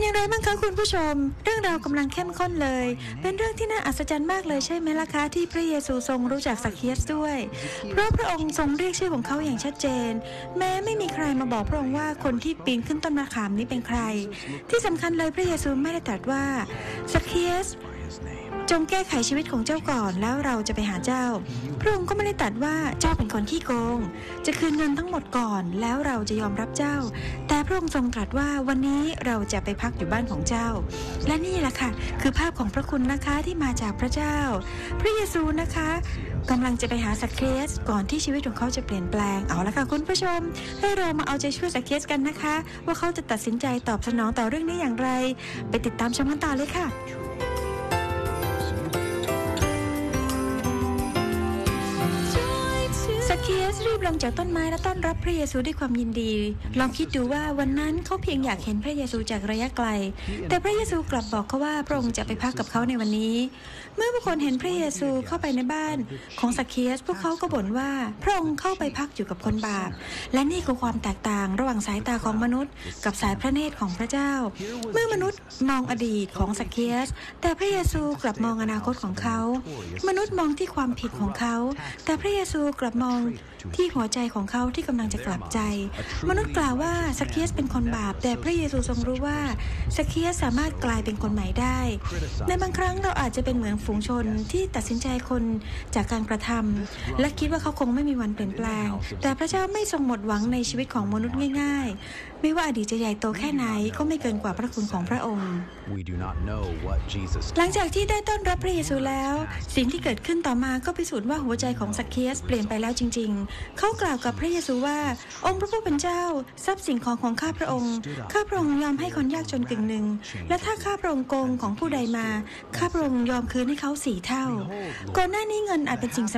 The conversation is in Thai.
อย่างไรบ้างคะคุณผู้ชมเรื่องราวกำลังเข้มข้นเลยเป็นเรื่องที่น่าอัศจรรย์มากเลยใช่ไหมล่ะคะที่พระเยซูทรงรู้จักสักเคียสด้วยเพราะพระองค์ทรงเรียกชื่อของเขาอย่างชัดเจนแม้ไม่มีใครมาบอกพระองค์ว่าคนที่ปีนขึ้นต้นมะขามนี้เป็นใครที่สำคัญเลยพระเยซูไม่ได้ตรัสว่าสักเคียสจงแก้ไขชีวิตของเจ้าก่อนแล้วเราจะไปหาเจ้าพระองค์ก็ไม่ได้ตรัสว่าเจ้าเป็นคนขี้โกงจะคืนเงินทั้งหมดก่อนแล้วเราจะยอมรับเจ้าแต่พระองค์ทรงตรัสว่าวันนี้เราจะไปพักอยู่บ้านของเจ้าและนี่แหละค่ะคือภาพของพระคุณนะคะที่มาจากพระเจ้าพระเยซูนะคะกำลังจะไปหาสักเคียสก่อนที่ชีวิตของเขาจะเปลี่ยนแปลงเอาละค่ะคุณผู้ชมให้เรามาเอาใจช่วยสักเคียสกันนะคะว่าเขาจะตัดสินใจตอบสนองต่อเรื่องนี้อย่างไรไปติดตามชมกันต่อเลยค่ะสักเคียสรีบลงจากต้นไม้และต้อนรับพระเยซูด้วยความยินดีลองคิดดูว่าวันนั้นเขาเพียงอยากเห็นพระเยซูจากระยะไกลแต่พระเยซูกลับบอกเขาว่าพระองค์จะไปพักกับเขาในวันนี้เมื่อผู้คนเห็นพระเยซูเข้าไปในบ้านของสักเคียสพวกเขาก็บ่นว่าพระองค์เข้าไปพักอยู่กับคนบาปและนี่คือความแตกต่างระหว่างสายตาของมนุษย์กับสายพระเนตรของพระเจ้าเมื่อมนุษย์มองอดีตของสักเคียสแต่พระเยซูกลับมองอนาคตของเขามนุษย์มองที่ความผิดของเขาแต่พระเยซูกลับมองที่หัวใจของเขาที่กำลังจะกลับใจมนุษย์กล่าวว่าสักเคียสเป็นคนบาปแต่พระเยซูทรงรู้ว่าสักเคียสสามารถกลายเป็นคนใหม่ได้ในบางครั้งเราอาจจะเป็นเหมือนฝูงชนที่ตัดสินใจคนจากการกระทำและคิดว่าเขาคงไม่มีวันเปลี่ยนแปลงแต่พระเจ้าไม่ทรงหมดหวังในชีวิตของมนุษย์ง่ายๆไม่ว่าอดีตจะใหญ่โตแค่ไหนก็ไม่เกินกว่าพระคุณของพระองค์หลังจากที่ได้ต้อนรับพระเยซูแล้วสิ่งที่เกิดขึ้นต่อมาก็พิสูจน์ว่าหัวใจของสักเคียสเปลี่ยนไปแล้วจริงๆเขากล่าวกับพระเยซูว่าองค์พระผู้เป็นเจ้าทรัพย์สินของข้าพระองค์ยอมให้คนยากจนกึ่งหนึ่งและถ้าข้าพระองค์โกงของผู้ใดมาข้าพระองค์ยอมคืนให้เขา4 เท่าก่อนหน้านี้เงินอาจเป็นสิ่ง